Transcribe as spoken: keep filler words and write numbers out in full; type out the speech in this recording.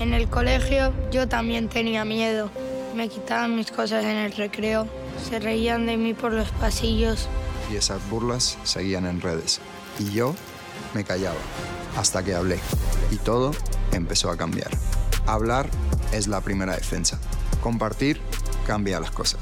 En el colegio yo también tenía miedo. Me quitaban mis cosas en el recreo, se reían de mí por los pasillos. Y esas burlas seguían en redes. Y yo me callaba, hasta que hablé. Y todo empezó a cambiar. Hablar es la primera defensa. Compartir cambia las cosas.